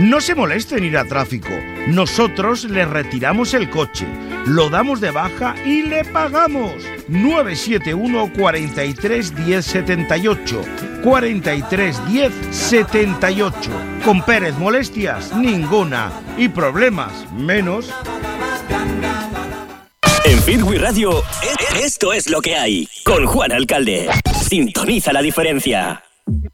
No se moleste en ir a tráfico. Nosotros le retiramos el coche, lo damos de baja y le pagamos. 971 43 10 78. 43 10 78. Con Pérez, molestias ninguna y problemas menos. En Fitwi Radio, esto es lo que hay. Con Juan Alcalde. Sintoniza la diferencia.